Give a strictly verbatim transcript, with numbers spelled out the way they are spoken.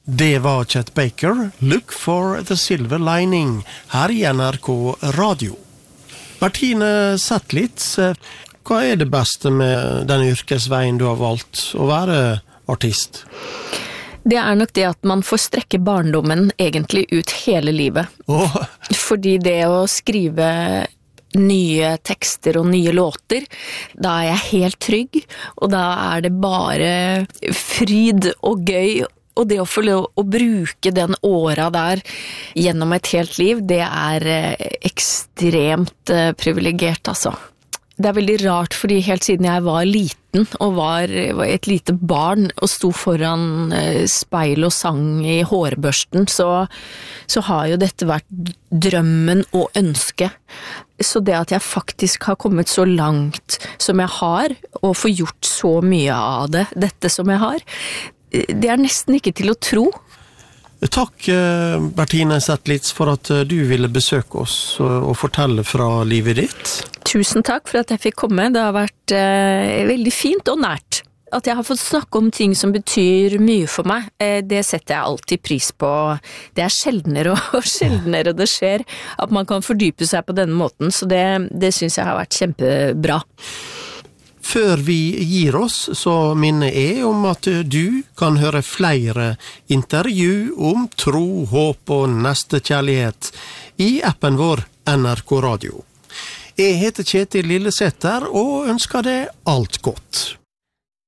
Det var Chet Baker, Look for the Silver Lining, her i N R K Radio. Martine Zetlitz, hva er det beste med den yrkesveien du har valgt, å være artist? Det er nok det at man får strekke barndommen egentlig ut hele livet. Oh. Fordi det å skrive nye tekster og nye låter, da er jeg helt trygg, og da er det bare fryd og gøy. Og det å få lov å bruke den åra der gjennom et helt liv, det er ekstremt privilegert, altså. Det er veldig rart, fordi helt siden jeg var liten og var, var et lite barn og sto foran speil og sang i hårbørsten, så, så har jo dette vært drømmen og ønske. Så det at jeg faktisk har kommet så langt som jeg har, og får gjort så mye av det, dette som jeg har, det er nesten ikke til å tro. Takk, Martine Zetlitz, for at du ville besøke oss og fortelle fra livet ditt. Tusen takk for at jeg fikk komme. Det har vært eh, veldig fint og nært. At jeg har fått snakke om ting som betyr mye for meg, eh, det setter jeg alltid pris på. Det er sjeldnere og sjeldnere det skjer at man kan fordype seg på denne måten, så det, det synes jeg har vært kjempebra. Før vi gir oss, så minner jeg om at du kan høre flere intervju om tro, håp og nestekjærlighet i appen vår N R K Radio. Jeg heter Kjetil Lillesæter og ønsker deg alt godt.